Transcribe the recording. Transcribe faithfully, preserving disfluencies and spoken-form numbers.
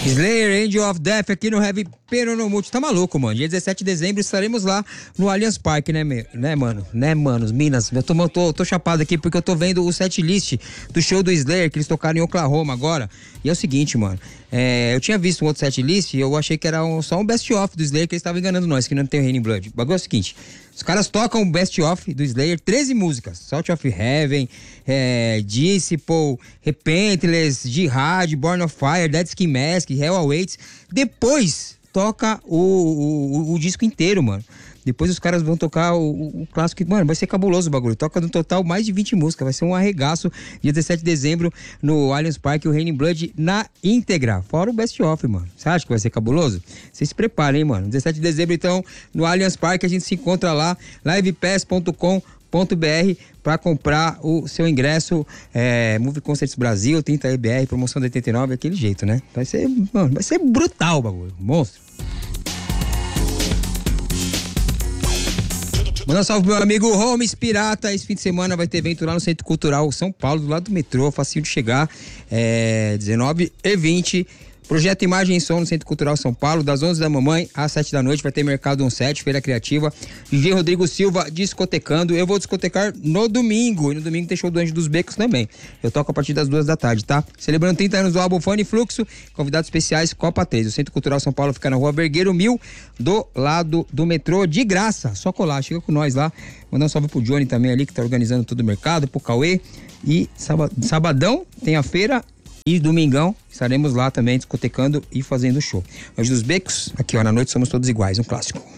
Slayer, Angel of Death aqui no Heavy Peronomulti. Tá maluco, mano. Dia dezessete de dezembro estaremos lá no Allianz Parque, né, me... né mano? Né, manos? Minas. Eu tô, tô, tô chapado aqui porque eu tô vendo o set list do show do Slayer que eles tocaram em Oklahoma agora. E é o seguinte, mano. É, eu tinha visto um outro set list e eu achei que era um, só um best-of do Slayer, que eles estavam enganando nós, que não tem o Raining Blood. O bagulho é o seguinte. Os caras tocam o best-of do Slayer, treze músicas. Salt of Heaven, é, Disciple, Repentless, Jihad, Born of Fire, Dead Skin Mask, Hell Awaits. Depois toca o, o, o disco inteiro, mano. Depois os caras vão tocar o, o, o clássico. Mano, vai ser cabuloso o bagulho. Toca no total mais de vinte músicas. Vai ser um arregaço. Dia dezessete de dezembro no Allianz Parque, o Raining Blood na íntegra. Fora o best-of, mano. Você acha que vai ser cabuloso? Vocês se preparem, hein, mano. dezessete de dezembro, então, no Allianz Parque, a gente se encontra lá, livepass ponto com ponto br, para comprar o seu ingresso. é, Movie Concerts Brasil, trinta E B R, promoção de oitenta e nove, aquele jeito, né? Vai ser, mano, vai ser brutal o bagulho. Monstro. Manda um salve pro meu amigo Holmes Pirata. Esse fim de semana vai ter evento lá no Centro Cultural São Paulo, do lado do metrô, facinho de chegar. É, dezenove e vinte. Projeto Imagem e Som no Centro Cultural São Paulo, das onze da manhã às sete da noite. Vai ter Mercado um sete, Feira Criativa. D J Rodrigo Silva discotecando. Eu vou discotecar no domingo. E no domingo tem show do Anjo dos Becos também. Eu toco a partir das duas da tarde, tá? Celebrando trinta anos do álbum Fone Fluxo. Convidados especiais, Copa três. O Centro Cultural São Paulo fica na Rua Vergueiro mil, do lado do metrô, de graça. Só colar, chega com nós lá. Mandar um salve pro Johnny também ali, que tá organizando todo o mercado, pro Cauê. E sabadão tem a feira. E domingão estaremos lá também discotecando e fazendo show. Anjo dos Becos, aqui ó, na noite somos todos iguais, um clássico.